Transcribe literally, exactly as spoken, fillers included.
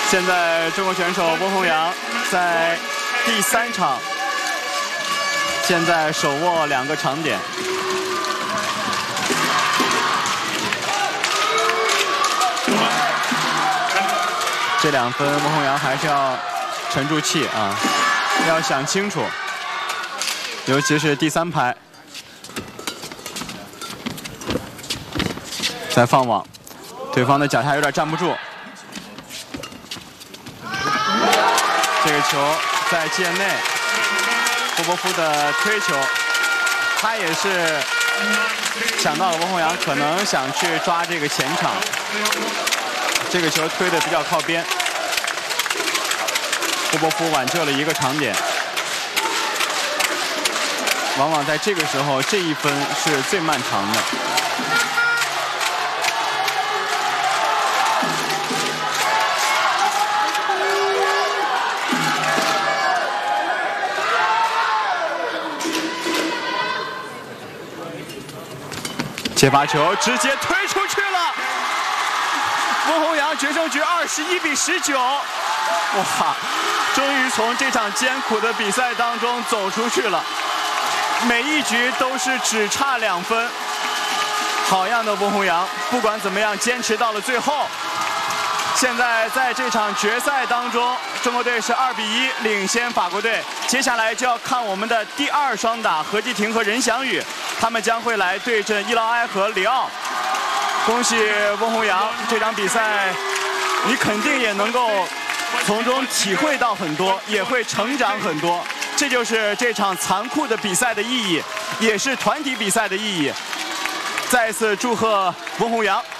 现在中国选手温宏洋在第三场，现在手握两个长点。这两分温宏洋还是要沉住气啊，要想清楚，尤其是第三拍。再放网，对方的脚下有点站不住。 这个球在界内，波波夫的推球，他也是想到了温宏洋可能想去抓这个前场，这个球推的比较靠边，波波夫挽救了一个长点。往往在这个时候，这一分是最漫长的。 接发球直接推出去了，温宏洋决胜局二十一比十九，哇！终于从这场艰苦的比赛当中走出去了，每一局都是只差两分。好样的温宏洋，不管怎么样坚持到了最后。现在在这场决赛当中，中国队是二比一领先法国队。接下来就要看我们的第二双打何继廷和任翔宇。 他们将会来对阵伊劳埃和里奥。恭喜温宏洋，这场比赛你肯定也能够从中体会到很多，也会成长很多。这就是这场残酷的比赛的意义，也是团体比赛的意义。再次祝贺温宏洋。